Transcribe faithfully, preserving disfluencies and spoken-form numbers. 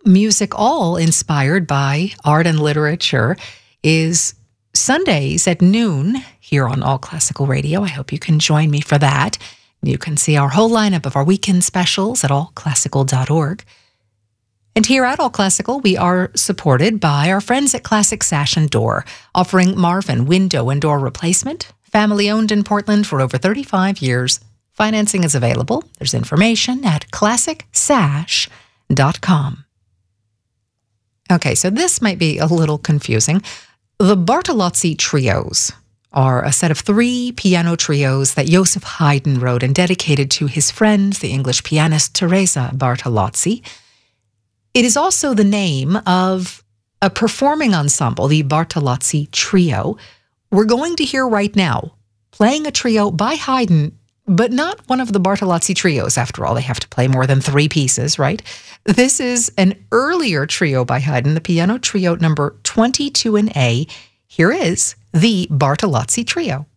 music all inspired by art and literature, is Sundays at noon here on All Classical Radio. I hope you can join me for that. You can see our whole lineup of our weekend specials at all classical dot org. And here at All Classical, we are supported by our friends at Classic Sash and Door, offering Marvin window and door replacement, family owned in Portland for over thirty-five years. Financing is available. There's information at classic sash dot com. Okay, so this might be a little confusing. The Bartolozzi Trios are a set of three piano trios that Joseph Haydn wrote and dedicated to his friend, the English pianist Teresa Bartolozzi. It is also the name of a performing ensemble, the Bartolozzi Trio. We're going to hear right now, playing a trio by Haydn, but not one of the Bartolozzi trios. After all, they have to play more than three pieces, right? This is an earlier trio by Haydn, the piano trio number twenty-two in A. Here is the Bartolozzi Trio.